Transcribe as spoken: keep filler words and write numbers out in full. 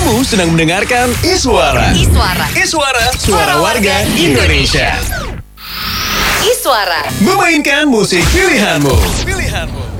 Kamu sedang mendengarkan Iswara. Iswara. Iswara, suara warga Indonesia. Iswara. Memainkan musik pilihanmu. Pilihanmu.